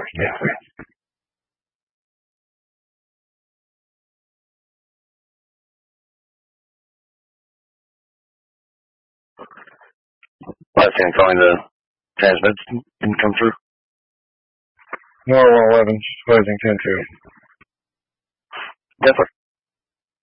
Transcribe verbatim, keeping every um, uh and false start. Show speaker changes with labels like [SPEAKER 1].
[SPEAKER 1] Yeah. Last thing calling the transmit didn't come through.
[SPEAKER 2] No, one eleven, closing ten two.
[SPEAKER 1] Definitely.